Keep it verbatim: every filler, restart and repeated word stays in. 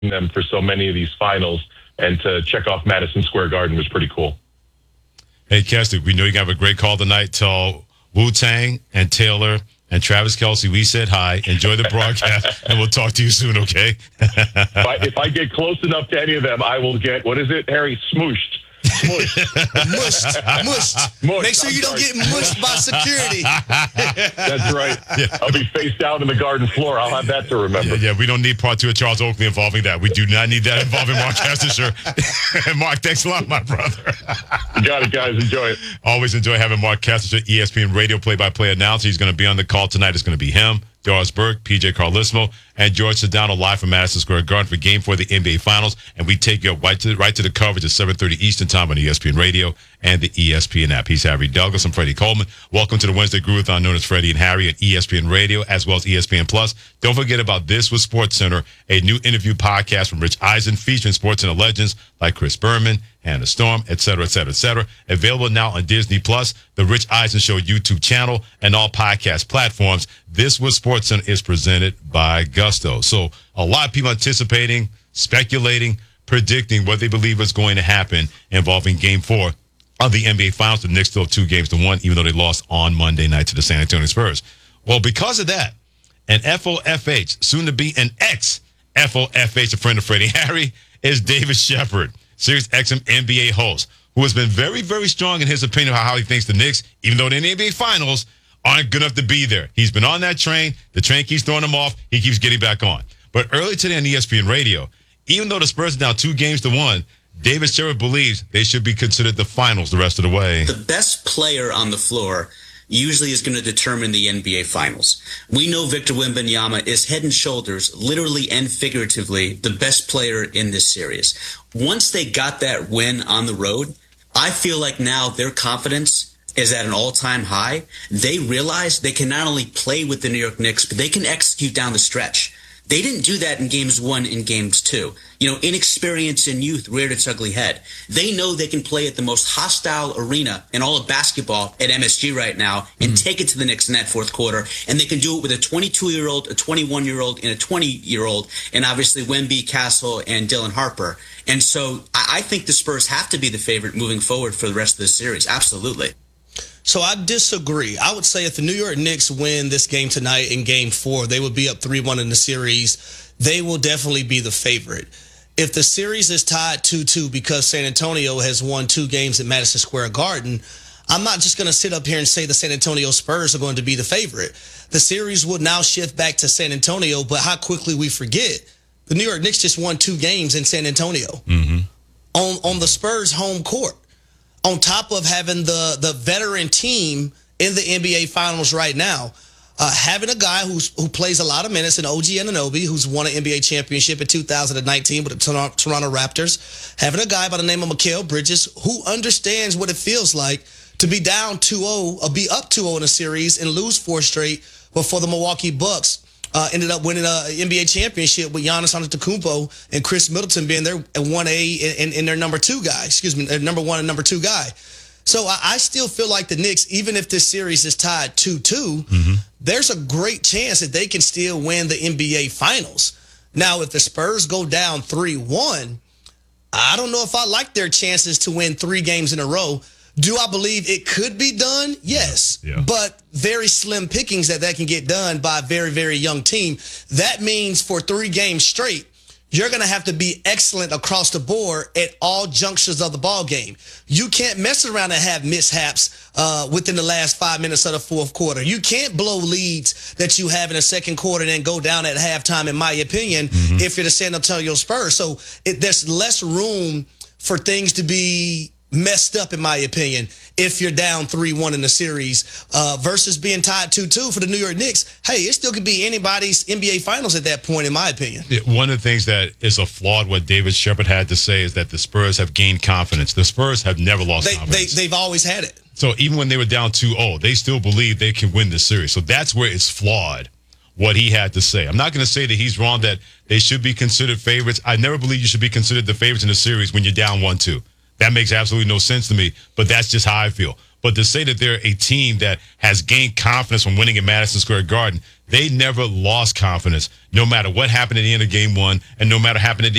them for so many of these finals, and to check off Madison Square Garden was pretty cool. Hey, Kester, we know you have a great call tonight. Tell Wu-Tang and Taylor and Travis Kelce we said hi. Enjoy the broadcast, and we'll talk to you soon, okay? if, I, if I get close enough to any of them, I will get, what is it, Harry? Smooshed. mushed, mushed, mushed. Make sure you don't get mushed by security. That's right. Yeah. I'll be face down in the garden floor. I'll have that to remember. Yeah, yeah, we don't need part two of Charles Oakley involving that. We do not need that involving Mark Castisher. Mark, thanks a lot, my brother. You got it, guys. Enjoy it. Always enjoy having Mark Castisher, E S P N radio play-by-play announcer. He's going to be on the call tonight. It's going to be him, Doris Burke, P J Carlissimo, and George Sedano live from Madison Square Garden for Game Four of the N B A Finals. And we take you right to the, right to the coverage at seven thirty Eastern Time on E S P N Radio and the E S P N app. He's Harry Douglas. I'm Freddie Coleman. Welcome to the Wednesday Groovathon, known as Freddie and Harry at E S P N Radio as well as E S P N Plus. Don't forget about This with SportsCenter, a new interview podcast from Rich Eisen featuring SportsCenter legends like Chris Berman, Hannah Storm, et cetera, et cetera, et cetera. Available now on Disney Plus, the Rich Eisen Show YouTube channel, and all podcast platforms. This with SportsCenter is presented by Gusto. So a lot of people anticipating, speculating, predicting what they believe is going to happen involving Game Four of the N B A Finals. The Knicks still have two games to one, even though they lost on Monday night to the San Antonio Spurs. Well, because of that, an F O F H, soon to be an ex-F O F H, a friend of Freddie Harry, is David Shepard, Sirius X M N B A host, who has been very, very strong in his opinion of how he thinks the Knicks, even though they're in the N B A Finals, aren't good enough to be there. He's been on that train. The train keeps throwing him off. He keeps getting back on. But earlier today on E S P N Radio, even though the Spurs are now two games to one, David Shepard believes they should be considered the finals the rest of the way. The best player on the floor usually is going to determine the N B A Finals. We know Victor Wembanyama is head and shoulders, literally and figuratively, the best player in this series. Once they got that win on the road, I feel like now their confidence is at an all-time high. They realize they can not only play with the New York Knicks, but they can execute down the stretch. They didn't do that in games one and games two. You know, inexperience and youth reared its ugly head. They know they can play at the most hostile arena in all of basketball at M S G right now and mm. take it to the Knicks in that fourth quarter. And they can do it with a twenty-two-year-old, a twenty-one-year-old, and a twenty-year-old, and obviously Wemby, Castle, and Dylan Harper. And so I think the Spurs have to be the favorite moving forward for the rest of the series. Absolutely. So I disagree. I would say if the New York Knicks win this game tonight in game four, they would be up three one in the series. They will definitely be the favorite. If the series is tied two two because San Antonio has won two games at Madison Square Garden, I'm not just going to sit up here and say the San Antonio Spurs are going to be the favorite. The series would now shift back to San Antonio, but how quickly we forget, the New York Knicks just won two games in San Antonio mm-hmm. on, on the Spurs' home court. On top of having the, the veteran team in the N B A Finals right now, uh, having a guy who's who plays a lot of minutes in O G Anunoby, who's won an N B A championship in two thousand nineteen with the Toronto, Toronto Raptors, having a guy by the name of Mikal Bridges who understands what it feels like to be down two oh or be up two oh in a series and lose four straight before the Milwaukee Bucks Uh, ended up winning an N B A championship with Giannis Antetokounmpo and Chris Middleton being their one A and, and their number two guy. Excuse me, their number one and number two guy. So I, I still feel like the Knicks, even if this series is tied two two, mm-hmm. there's a great chance that they can still win the N B A Finals. Now, if the Spurs go down three one, I don't know if I like their chances to win three games in a row. Do I believe it could be done? Yes. Yeah. Yeah. But very slim pickings that that can get done by a very, very young team. That means for three games straight, you're going to have to be excellent across the board at all junctures of the ball game. You can't mess around and have mishaps uh, within the last five minutes of the fourth quarter. You can't blow leads that you have in the second quarter and then go down at halftime, in my opinion, mm-hmm. if you're the San Antonio Spurs. So it, there's less room for things to be messed up, in my opinion, if you're down three one in the series uh, versus being tied two two for the New York Knicks. Hey, it still could be anybody's N B A Finals at that point, in my opinion. Yeah, one of the things that is a flawed what David Shepard had to say is that the Spurs have gained confidence. The Spurs have never lost they, confidence. They, they've always had it. So even when they were down two oh, they still believe they can win this series. So that's where it's flawed, what he had to say. I'm not going to say that he's wrong, that they should be considered favorites. I never believe you should be considered the favorites in the series when you're down one two. That makes absolutely no sense to me, but that's just how I feel. But to say that they're a team that has gained confidence from winning at Madison Square Garden, they never lost confidence, no matter what happened at the end of game one and no matter what happened at the